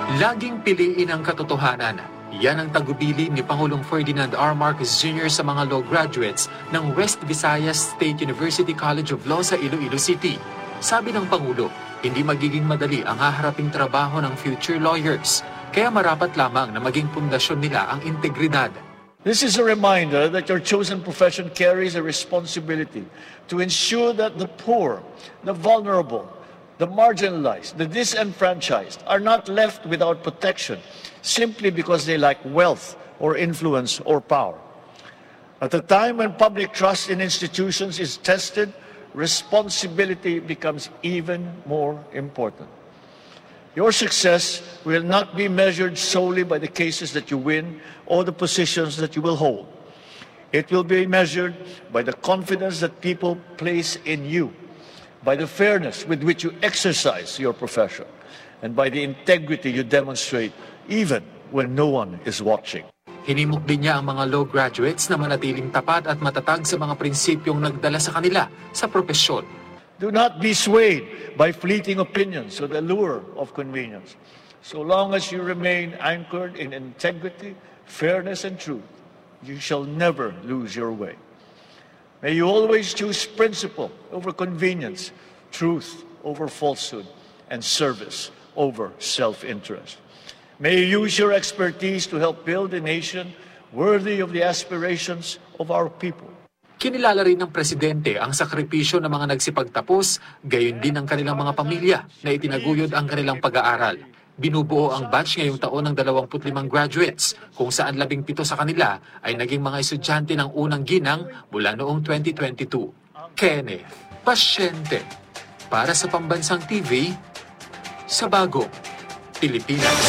Laging piliin ang katotohanan. Yan ang tagubilin ni Pangulong Ferdinand R. Marcos Jr. sa mga law graduates ng West Visayas State University College of Law sa Iloilo City. Sabi ng Pangulo, hindi magiging madali ang haharaping trabaho ng future lawyers. Kaya marapat lamang na maging pundasyon nila ang integridad. This is a reminder that your chosen profession carries a responsibility to ensure that the poor, the vulnerable, the marginalized, the disenfranchised are not left without protection simply because they lack wealth or influence or power. At a time when public trust in institutions is tested, responsibility becomes even more important. Your success will not be measured solely by the cases that you win or the positions that you will hold. It will be measured by the confidence that people place in you, by the fairness with which you exercise your profession, and by the integrity you demonstrate even when no one is watching. Hinimok din niya ang mga law graduates na manatiling tapat at matatag sa mga prinsipyong nagdala sa kanila sa propesyon. Do not be swayed by fleeting opinions or the lure of convenience. So long as you remain anchored in integrity, fairness, and truth, you shall never lose your way. May you always choose principle over convenience, truth over falsehood, and service over self-interest. May you use your expertise to help build a nation worthy of the aspirations of our people. Kinilala rin ng Presidente ang sakripisyo ng mga nagsipagtapos, gayon din ang kanilang mga pamilya na itinaguyod ang kanilang pag-aaral. Binubuo ang batch ngayong taon ng 25 graduates, kung saan 17 sa kanila ay naging mga estudyante ng unang ginang mula noong 2022. Kenneth Pasyente, para sa Pambansang TV, sa Bagong Pilipinas.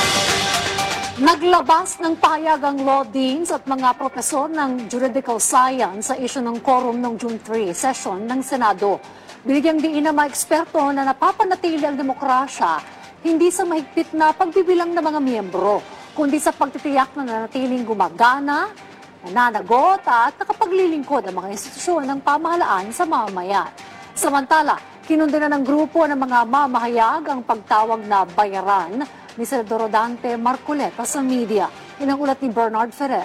Naglabas ng pahayag ang law deans at mga profesor ng juridical science sa isyu ng quorum ng June 3 session ng Senado. Binigyang diin ng mga eksperto na napapanatili ang demokrasya hindi sa mahigpit na pagbibilang ng mga miyembro, kundi sa pagtitiyak na nanatiling gumagana, nananagot at nakapaglilingkod ang mga institusyon ng pamahalaan sa mamamayan. Samantala, kinundina ng grupo ng mga mamahayag ang pagtawag na bayaran ni Senador Rodante Marcoleta sa media. Inang ulat ni Bernard Ferrer.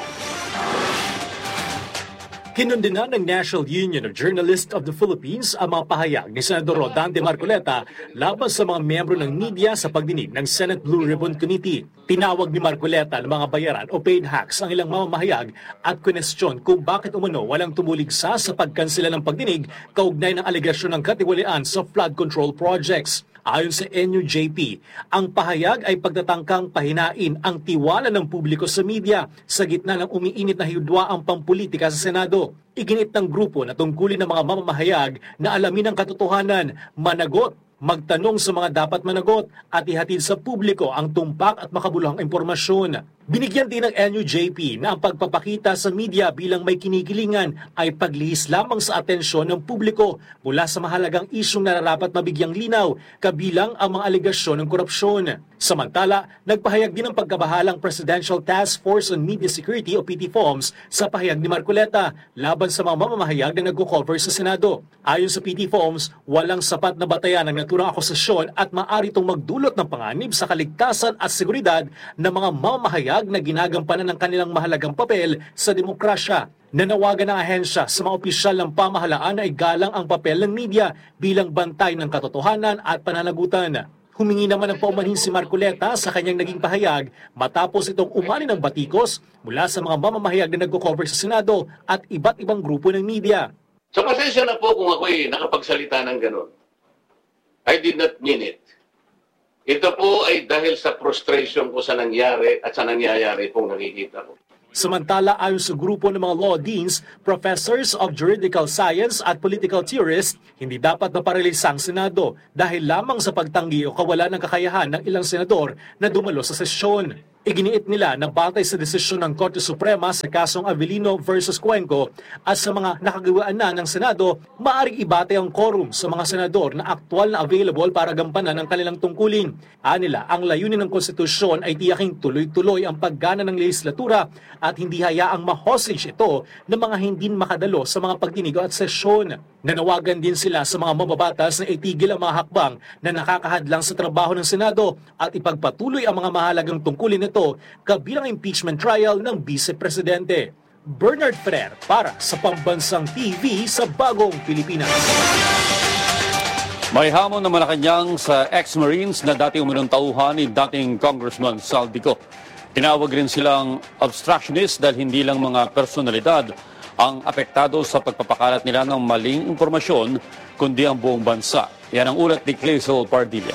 Kinundina ng National Union of Journalists of the Philippines ang mga pahayag ni Senador Rodante Marcoleta laban sa mga miyembro ng media sa pagdinig ng Senate Blue Ribbon Committee. Tinawag ni Marcoleta ng mga bayaran o paid hacks ang ilang mamamahayag at kwestiyon kung bakit umano walang tumuligsa sa pagkansela ng pagdinig kaugnay ng alegasyon ng katiwalian sa flood control projects. Ayon sa NUJP, ang pahayag ay pagtatangkang pahinain ang tiwala ng publiko sa media sa gitna ng umiinit na hidwaang pampolitika sa Senado. Iginit ng grupo na tungkulin ng mga mamamahayag na alamin ang katotohanan, managot, magtanong sa mga dapat managot at ihatid sa publiko ang tumpak at makabuluhang impormasyon. Binigyan din ng NUJP na ang pagpapakita sa media bilang may kinikilingan ay paglihis lamang sa atensyon ng publiko mula sa mahalagang isyong nararapat mabigyang linaw, kabilang ang mga alegasyon ng korupsyon. Samantala, nagpahayag din ng pagkabahalang Presidential Task Force on Media Security o PTFOMS sa pahayag ni Marcoleta laban sa mga mamamahayag na nagko-cover sa Senado. Ayon sa PTFOMS, walang sapat na batayan ng naturang akusasyon at maaari itong magdulot ng panganib sa kaligtasan at seguridad ng mga mamamahayag na ginagampanan ng kanilang mahalagang papel sa demokrasya. Nanawagan ng ahensya sa mga opisyal ng pamahalaan na igalang ang papel ng media bilang bantay ng katotohanan at pananagutan. Humingi naman ng paumanhin si Marcoleta sa kanyang naging pahayag matapos itong umani ng batikos mula sa mga mamamahayag na nagko-cover sa Senado at iba't ibang grupo ng media. So pasensya na po kung ako'y nakapagsalita ng gano'n. I did not mean it. Ito po ay dahil sa frustration ko sa nangyari at sa nangyayari pong nakikita ko. Samantala, ayon sa grupo ng mga law deans, professors of juridical science at political theorists, hindi dapat maparelisa ang Senado dahil lamang sa pagtanggi o kawalan ng kakayahan ng ilang senador na dumalo sa sesyon. Iginiit nila na batay sa desisyon ng Korte Suprema sa kasong Avellino versus Cuenco at sa mga nakagawaan na ng Senado, maaaring ibatay ang quorum sa mga senador na aktual na available para gampanan ang kanilang tungkulin. Anila, ang layunin ng konstitusyon ay tiyaking tuloy-tuloy ang paggana ng legislatura at hindi hayaang ma-hostage ito ng mga hindi makadalo sa mga pagdinig at sesyon. Nanawagan din sila sa mga mababatas na itigil ang mga hakbang na nakakahadlang sa trabaho ng Senado at ipagpatuloy ang mga mahalagang tungkulin nito kabilang impeachment trial ng Vice Presidente. Bernard Ferrer para sa Pambansang TV sa Bagong Pilipinas. May hamon na Malacanang sa ex-Marines na dating umunong tauhan ni dating Congressman Saldico. Tinawag rin silang obstructionist dahil hindi lang mga personalidad ang apektado sa pagpapakalat nila ng maling impormasyon, kundi ang buong bansa. Yan ang ulat ni Clazel Pardilla.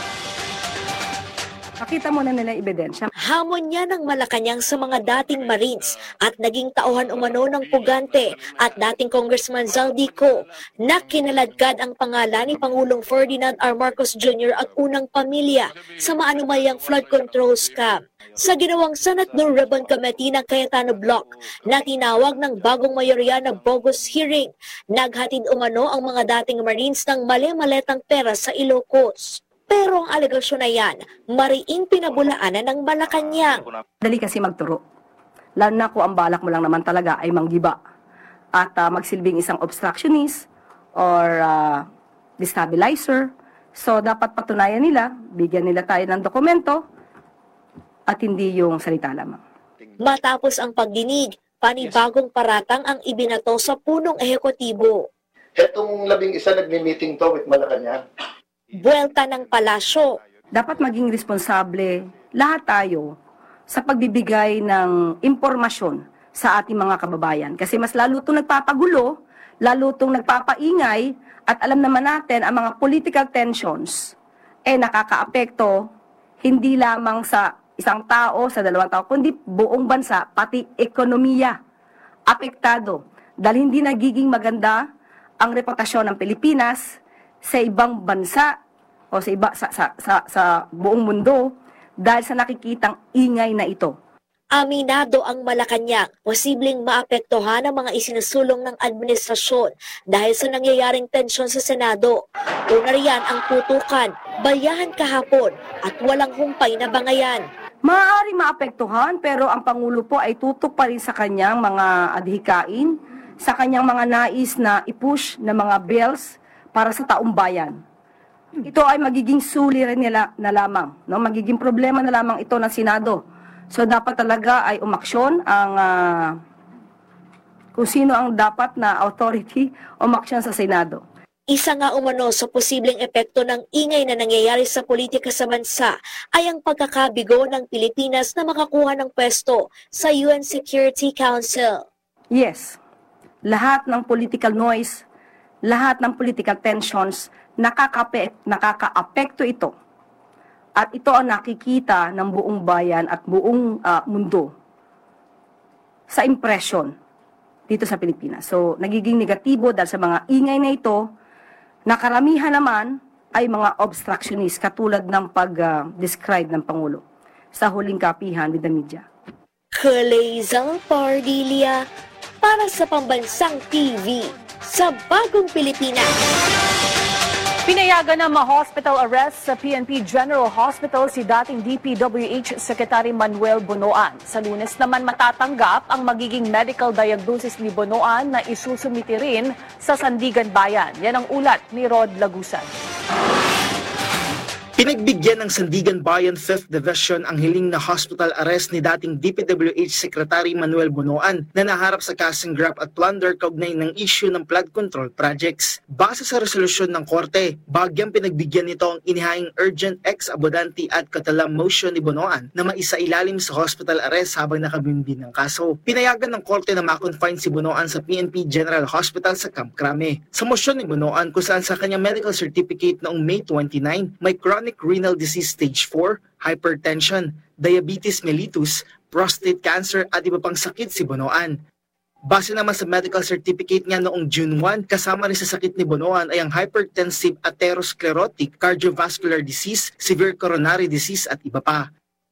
Makita mo na nila ebidensya. Hamon niya ng Malacanang sa mga dating Marines at naging tauhan umano ng Pugante at dating Congressman Zaldico na kinaladkad ang pangalan ni Pangulong Ferdinand R. Marcos Jr. at unang pamilya sa maanumayang flood control scam. Sa ginawang Senate Blue Ribbon Committee ng Cayetano Block na tinawag ng bagong mayorya na bogus hearing, naghatid umano ang mga dating Marines ng mali-maletang pera sa Ilocos. Pero ang alegasyon na yan, mariing pinabulaanan ng Malacanang. Dali kasi magturo. Lalo na kung ang balak mo lang naman talaga ay manggiba at magsilbing isang obstructionist or destabilizer. So dapat patunayan nila, bigyan nila tayo ng dokumento at hindi yung salita lamang. Matapos ang pagdinig, panibagong paratang ang ibinato sa punong ehekutibo. Etong 11 nagmi-meeting to with Malacanang. Buwelta ng palasyo. Dapat maging responsable lahat tayo sa pagbibigay ng impormasyon sa ating mga kababayan. Kasi mas lalo itong nagpapagulo, lalo itong nagpapaingay, at alam naman natin ang mga political tensions nakakaapekto hindi lamang sa isang tao, sa dalawang tao, kundi buong bansa, pati ekonomiya. Apektado dahil hindi nagiging maganda ang reputasyon ng Pilipinas sa ibang bansa o sa buong mundo dahil sa nakikitang ingay na ito. Aminado ang Malacanang, posibleng maapektuhan ang mga isinusulong ng administrasyon dahil sa nangyayaring tensyon sa Senado. Una riyan ang putukan, bayahan kahapon at walang humpay na bangayan. Maaari maapektuhan pero ang Pangulo po ay tutok pa rin sa kanyang mga adhikain, sa kanyang mga nais na i-push na mga bills para sa taong bayan. Ito ay magiging suli rin nila na lamang, no? Magiging problema na lamang ito ng Senado. So dapat talaga ay umaksyon ang kung sino ang dapat na authority umaksyon sa Senado. Isa nga umano sa posibleng epekto ng ingay na nangyayari sa politika sa bansa ay ang pagkakabigo ng Pilipinas na makakuha ng pwesto sa UN Security Council. Yes, lahat ng political noise, lahat ng political tensions, nakakaapekto ito. At ito ang nakikita ng buong bayan at buong mundo sa impression dito sa Pilipinas. So, nagiging negatibo dahil sa mga ingay na ito, na karamihan naman ay mga obstructionist katulad ng pag-describe ng Pangulo sa huling kapihan with the media. Clazel Pardilla para sa Pambansang TV sa Bagong Pilipinas. Pinayagan na ma-hospital arrest sa PNP General Hospital si dating DPWH Secretary Manuel Bunoan. Sa Lunes naman matatanggap ang magiging medical diagnosis ni Bunoan na isusumiti rin sa Sandigan Bayan. Yan ang ulat ni Rod Lagusan. Pinagbigyan ng Sandigan Bayan 5th Division ang hiling na hospital arrest ni dating DPWH Secretary Manuel Bunoan na naharap sa kasong graft at plunder kaugnay ng issue ng flood control projects. Base sa resolusyon ng korte, bagyang pinagbigyan nito ang inihaing urgent ex abundante at katalam motion ni Bunoan na maisailalim sa hospital arrest habang nakabimbing ng kaso. Pinayagan ng korte na ma-confine si Bunoan sa PNP General Hospital sa Camp Crame. Sa motion ni Bunoan kung saan sa kanyang medical certificate noong May 29, may chronic renal disease stage 4, hypertension, diabetes mellitus, prostate cancer at iba pang sakit si Bunoan. Base naman sa medical certificate niya noong June 1, kasama rin sa sakit ni Bunoan ay ang hypertensive atherosclerotic cardiovascular disease, severe coronary disease at iba pa.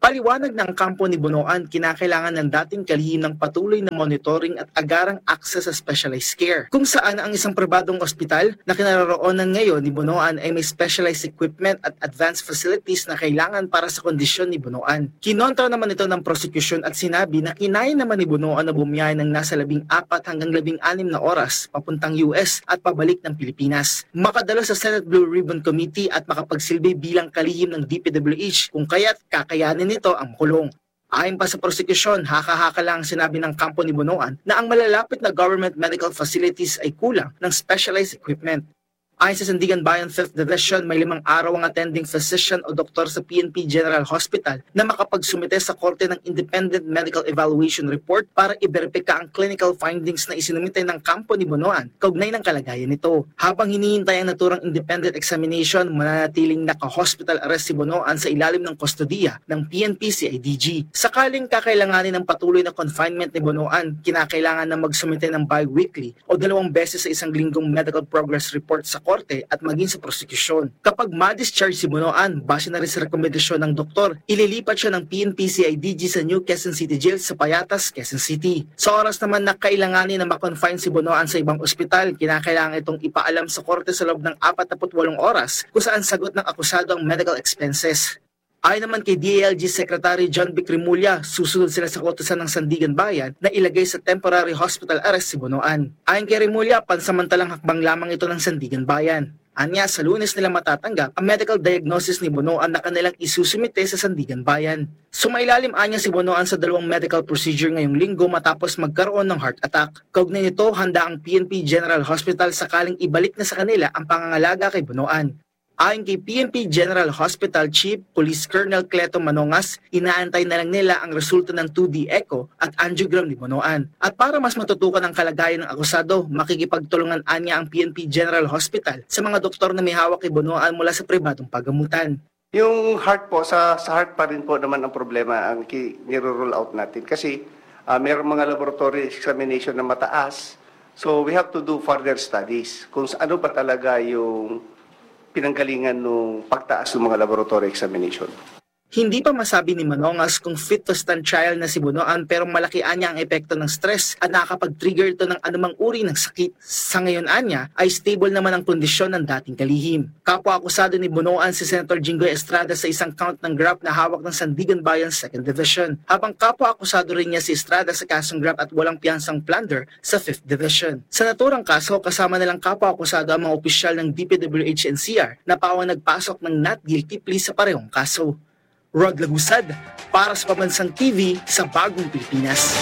Paliwanag ng kampo ni Bunoan, kinakailangan ng dating kalihim ng patuloy na monitoring at agarang access sa specialized care, kung saan ang isang pribadong ospital na kinaroroonan ngayon ni Bunoan ay may specialized equipment at advanced facilities na kailangan para sa kondisyon ni Bunoan. Kinontra naman ito ng prosecution at sinabi na kinaya naman ni Bunoan na bumiyahe ng nasa 14 hanggang 16 na oras papuntang US at pabalik ng Pilipinas, makadalo sa Senate Blue Ribbon Committee at makapagsilbi bilang kalihim ng DPWH, kung kaya't kakayanin ito ang kulong. Ayon pa sa prosekusyon, haka-haka lang sinabi ng kampo ni Bunoan na ang malalapit na government medical facilities ay kulang ng specialized equipment. Ayon sa Sandigan Bayan 5th Division, may 5 araw ang attending physician o doktor sa PNP General Hospital na makapagsumite sa korte ng Independent Medical Evaluation Report para iberipika ang clinical findings na isinumite ng kampo ni Bunoan kaugnay ng kalagayan nito. Habang hinihintay ang naturang independent examination, mananatiling naka-hospital arrest si Bunoan sa ilalim ng kustodiya ng PNP CIDG. Sakaling kakailanganin ng patuloy na confinement ni Bunoan, kinakailangan na magsumite ng bi-weekly o 2 beses sa isang linggong medical progress report sa korte at maging sa prosekusyon. Kapag ma-discharge si Bunoan, base na rin sa rekomendasyon ng doktor, ililipat siya ng PNP CIDG sa New Quezon City Jail sa Payatas, Quezon City. Sa oras naman na kailanganin na ma-confine si Bunoan sa ibang ospital, kinakailangan itong ipaalam sa korte sa loob ng 48 oras kung saan sagot ng akusado ang medical expenses. Ayon naman kay DILG Secretary John Vic Rimulya, susunod sila sa kautusan ng Sandigan Bayan na ilagay sa temporary hospital arrest si Bunoan. Ayon kay Rimulya, pansamantalang hakbang lamang ito ng Sandigan Bayan. Anya, sa Lunes nila matatanggap ang medical diagnosis ni Bunoan na kanilang isusumite sa Sandigan Bayan. Sumailalim anya si Bunoan sa 2 medical procedure ngayong linggo matapos magkaroon ng heart attack. Kaugnay nito, handa ang PNP General Hospital sakaling ibalik na sa kanila ang pangangalaga kay Bunoan. Ayon kay PNP General Hospital Chief Police Colonel Cleto Manongas, inaantay na lang nila ang resulta ng 2D echo at angiogram ni Bunoan. At para mas matutukan ang kalagayan ng akusado, makikipagtulungan anya ang PNP General Hospital sa mga doktor na may hawak kay Bunoan mula sa pribadong pagamutan. Yung heart po, sa heart pa rin po naman ang problema ang niro-roll out natin. Kasi mayroong mga laboratory examination na mataas. So we have to do further studies kung ano pa talaga yung pinanggalingan ng pagtaas ng mga laboratory examination. Hindi pa masabi ni Manongas kung fit to stand trial na si Bunoan, pero malaki anya ang epekto ng stress at nakakapag-trigger ito ng anumang uri ng sakit. Sa ngayon anya ay stable naman ang kondisyon ng dating kalihim. Kapwa akusado ni Bunoan si Senator Jinggoy Estrada sa isang count ng graft na hawak ng Sandigan Bayan 2nd Division, habang kapwa akusado rin niya si Estrada sa kasong graft at walang piyansang plunder sa 5th Division. Sa naturang kaso, kasama nilang kapwa akusado ang mga opisyal ng DPWH NCR na pawang nagpasok ng not guilty plea sa parehong kaso. Rod Lagusad, para sa Pambansang TV sa Bagong Pilipinas.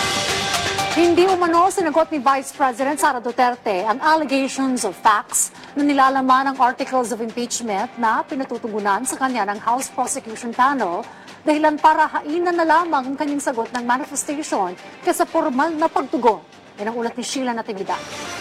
Hindi umano sinagot ni Vice President Sara Duterte ang allegations of facts na nilalaman ng articles of impeachment na pinatutugunan sa kanya ng House Prosecution Panel, dahilan para hainan na lamang ang kanyang sagot ng manifestation kaysa formal na pagtugon. Yan ang ulat ni Sheila Natividad.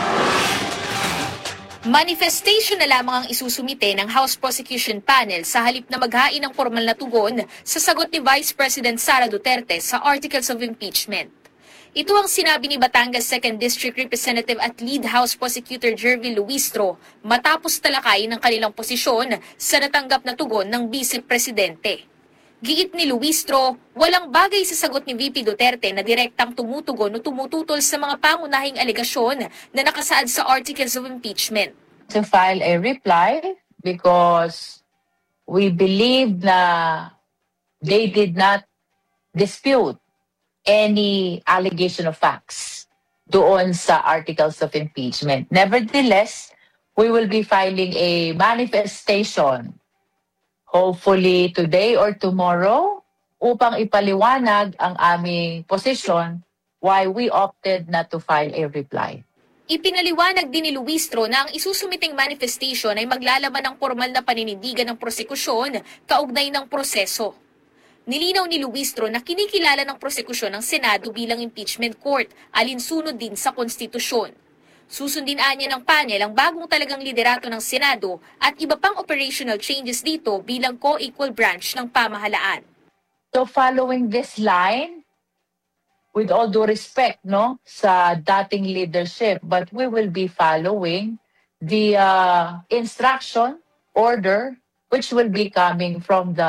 Manifestation na lamang ang isusumite ng House Prosecution Panel sa halip na maghain ng formal na tugon sa sagot ni Vice President Sara Duterte sa Articles of Impeachment. Ito ang sinabi ni Batangas 2nd District Representative at Lead House Prosecutor Jervy Luistro matapos talakayin ng kanilang posisyon sa natanggap na tugon ng Vice Presidente. Giit ni Luistro, walang bagay sa sagot ni VP Duterte na direktang tumutugon o tumututol sa mga pangunahing alegasyon na nakasaad sa Articles of Impeachment. To file a reply because we believe na they did not dispute any allegation of facts doon sa Articles of Impeachment. Nevertheless, we will be filing a manifestation hopefully today or tomorrow, upang ipaliwanag ang aming posisyon why we opted not to file a reply. Ipinaliwanag din ni Luistro na ang isusumiting manifestation ay maglalaman ng formal na paninindigan ng prosekusyon kaugnay ng proseso. Nilinaw ni Luistro na kinikilala ng prosekusyon ng Senado bilang impeachment court, alinsunod din sa konstitusyon. Susundin anya ng panel ang bagong talagang liderato ng Senado at iba pang operational changes dito bilang co-equal branch ng pamahalaan. So following this line, with all due respect sa dating leadership, but we will be following the instruction order which will be coming from the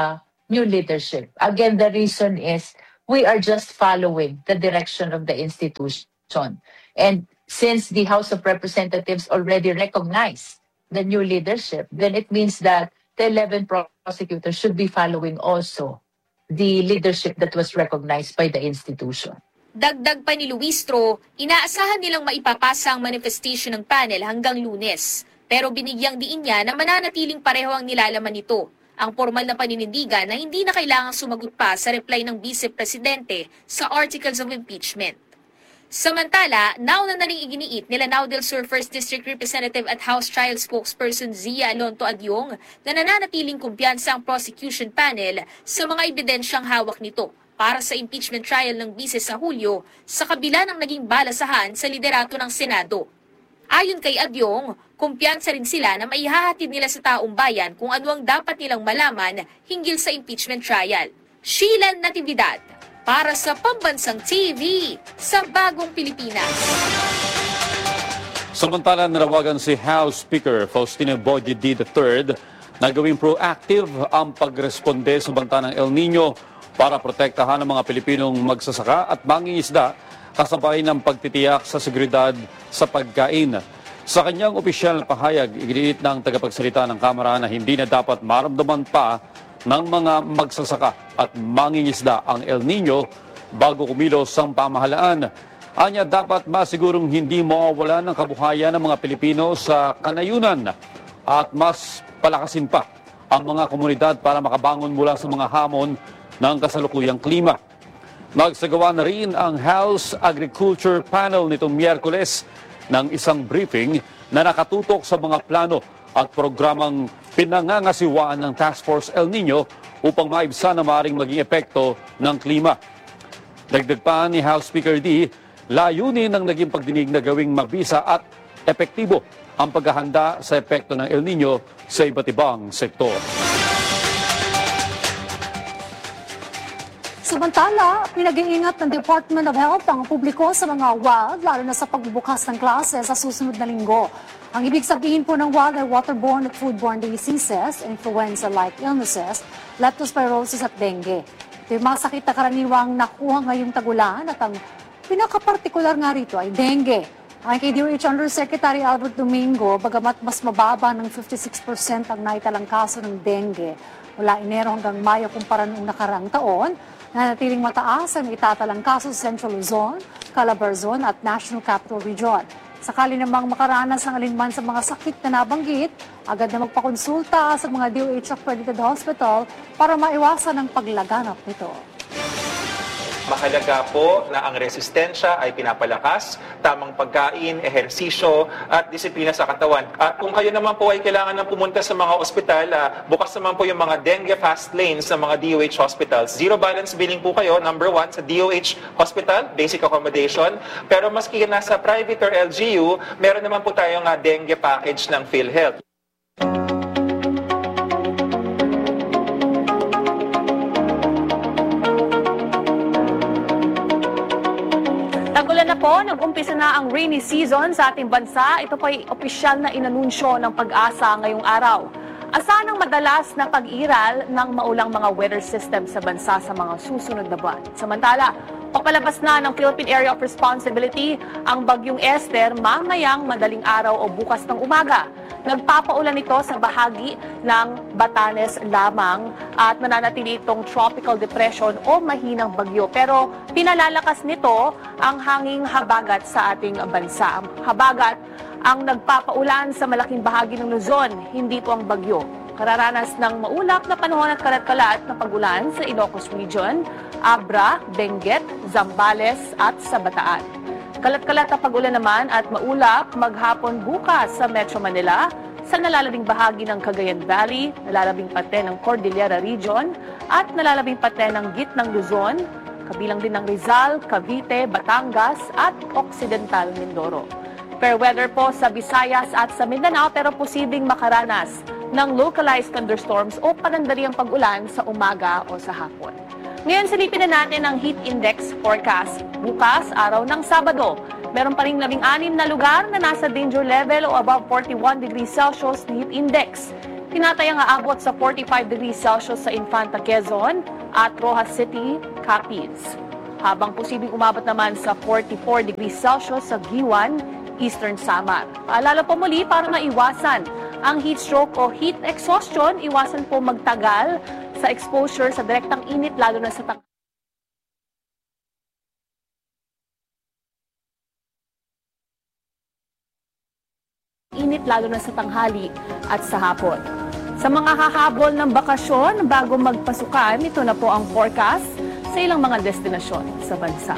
new leadership. Again, the reason is we are just following the direction of the institution. And since the House of Representatives already recognized the new leadership, then it means that the 11 prosecutors should be following also the leadership that was recognized by the institution. Dagdag pa ni Luistro, inaasahan nilang maipapasa ang manifestation ng panel hanggang Lunes. Pero binigyang diin niya na mananatiling pareho ang nilalaman nito. Ang formal na paninindigan na hindi na kailangang sumagot pa sa reply ng Vice Presidente sa Articles of Impeachment. Samantala, nauna na rin iginiit nila Now del Sur 1st District Representative at House Trial Spokesperson Zia Alonto Adyong na nananatiling kumpiyansa ang prosecution panel sa mga ebidensyang hawak nito para sa impeachment trial ng bise sa Hulyo sa kabila ng naging balasahan sa liderato ng Senado. Ayon kay Adyong, kumpiyansa rin sila na maihahatid nila sa taong bayan kung ano ang dapat nilang malaman hinggil sa impeachment trial. Sheila Natividad, para sa Pambansang TV sa Bagong Pilipinas. Samantala, nanawagan si House Speaker Faustino Boyed III na gawing proactive ang pagresponde sa banta ng El Nino para protektahan ang mga Pilipinong magsasaka at mangingisda kasabay ng pagtitiyak sa seguridad sa pagkain. Sa kanyang opisyal na pahayag, iginiit ng tagapagsalita ng Kamara na hindi na dapat maramdaman pa ng mga magsasaka at mangingisda ang El Nino bago kumilos ang pamahalaan. Anya, dapat masigurong hindi mawawala ng kabuhayan ng mga Pilipino sa kanayunan at mas palakasin pa ang mga komunidad para makabangon mula sa mga hamon ng kasalukuyang klima. Nagsagawa na rin ang House Agriculture Panel nitong Miyerkules ng isang briefing na nakatutok sa mga plano at programang pinangangasiwaan ng Task Force El Nino upang maibsan na maaaring maging epekto ng klima. Dagdag pa ni House Speaker D, layunin ng naging pagdinig na gawing mabisa at epektibo ang paghahanda sa epekto ng El Nino sa iba't ibang sektor. Samantala, pinag-iingat ng Department of Health ang publiko sa mga wild, lalo na sa pagbubukas ng klase sa susunod na linggo. Ang ibig sabihin po ng wild ay waterborne at foodborne diseases, influenza-like illnesses, leptospirosis at dengue. Ito yung mga sakit na karaniwang nakuha ngayong tagulan at ang pinakapartikular nga rito ay dengue. Ang kay DOH Undersecretary Albert Domingo, bagamat mas mababa ng 56% ang naitalang kaso ng dengue mula Enero hanggang Mayo kumpara noong nakaraang taon, nanatiling mataas ang itatalang kaso sa Central Luzon, Calabarzon at National Capital Region. Sakali namang makaranas ng alinman sa mga sakit na nabanggit, agad na magpakonsulta sa mga DOH-accredited hospital para maiwasan ang paglaganap nito. Mahalaga po na ang resistensya ay pinapalakas, tamang pagkain, ehersisyo at disiplina sa katawan. At kung kayo naman po ay kailangan ng pumunta sa mga ospital, bukas naman po yung mga dengue fast lanes sa mga DOH hospitals. Zero balance billing po kayo, number 1, sa DOH hospital, basic accommodation. Pero maski nasa private or LGU, meron naman po tayong dengue package ng PhilHealth. Tagulan na po, nag-umpisa na ang rainy season sa ating bansa. Ito po ay opisyal na inanunsyo ng Pag-asa ngayong araw. Asahan ang madalas na pag-iral ng maulang mga weather system sa bansa sa mga susunod na buwan. Samantala, papalabas na ng Philippine Area of Responsibility ang bagyong Esther mamayang madaling araw o bukas ng umaga. Nagpapaulan ito sa bahagi ng Batanes lamang at mananatili itong tropical depression o mahinang bagyo. Pero pinalalakas nito ang hanging habagat sa ating bansa. Ang habagat ang nagpapaulan sa malaking bahagi ng Luzon, hindi po ang bagyo. Kararanas ng maulap na panahon at kalat-kalat na pagulan sa Ilocos Region, Abra, Benguet, Zambales at sa Bataan. Kalat-kalat na pagulan naman at maulap maghapon bukas sa Metro Manila, sa nalalabing bahagi ng Cagayan Valley, nalalabing pate ng Cordillera Region at nalalabing pate ng gitnang Luzon, kabilang din ng Rizal, Cavite, Batangas at Occidental Mindoro. Fair weather po sa Visayas at sa Mindanao pero posibleng makaranas ng localized thunderstorms o panandaliang pag-ulan sa umaga o sa hapon. Ngayon, silipin na natin ang heat index forecast. Bukas, araw ng Sabado, meron pa ring 16 na lugar na nasa danger level o above 41 degrees Celsius na heat index. Tinatayang aabot sa 45 degrees Celsius sa Infanta, Quezon at Rojas City, Capiz. Habang posibleng umabot naman sa 44 degrees Celsius sa Giwan, Eastern Samar. Paalala po muli, para maiwasan ang heat stroke o heat exhaustion, iwasan po magtagal sa exposure sa direktang init, lalo na sa tanghali at sa hapon. Sa mga hahabol ng bakasyon bago magpasukan, ito na po ang forecast sa ilang mga destinasyon sa bansa.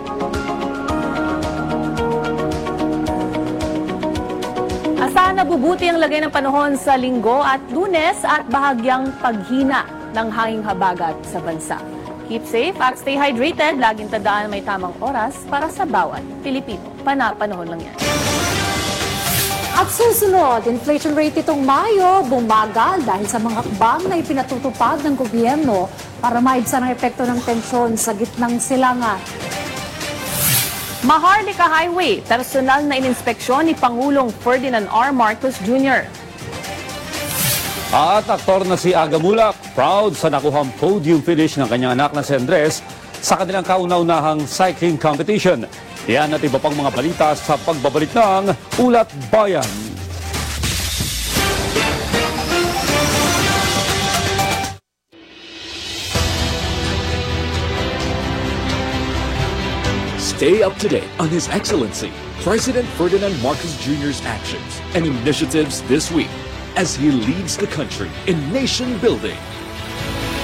Asahan na bubuti ang lagay ng panahon sa Linggo at Lunes at bahagyang paghina ng hanging habagat sa bansa. Keep safe at stay hydrated. Laging tandaan may tamang oras para sa bawat Pilipino. Panahon lang yan. At susunod, inflation rate itong Mayo bumagal dahil sa mga hakbang na ipinatutupad ng gobyerno para maibsan ang epekto ng tensyon sa gitnang silangan. Maharlika Highway, personal na ininspeksyon ni Pangulong Ferdinand R. Marcos Jr. At aktor na si Aga Mulak, proud sa nakuhang podium finish ng kanyang anak na si Andres sa kanilang kauna-unahang cycling competition. Yan at iba pang mga balita sa pagbabalik ng Ulat Bayan. Stay up to date on His Excellency, President Ferdinand Marcos Jr.'s actions and initiatives this week as he leads the country in nation building.